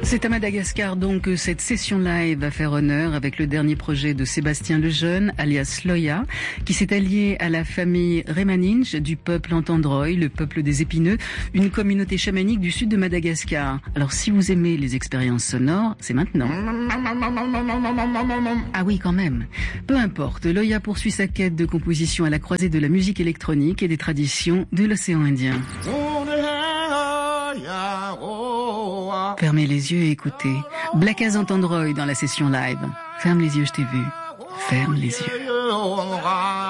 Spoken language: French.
C'est à Madagascar donc que cette session live va faire honneur avec le dernier projet de Sébastien Lejeune, alias Loya, qui s'est allié à la famille Remaninge du peuple Antandroy, le peuple des épineux, une communauté chamanique du sud de Madagascar. Alors si vous aimez les expériences sonores, c'est maintenant. Ah oui, quand même. Peu importe, Loya poursuit sa quête de composition à la croisée de la musique électronique et des traditions de l'océan Indien. Fermez les yeux et écoutez. Black as Antandroy dans la session live. Ferme les yeux, je t'ai vu. Ferme les yeux.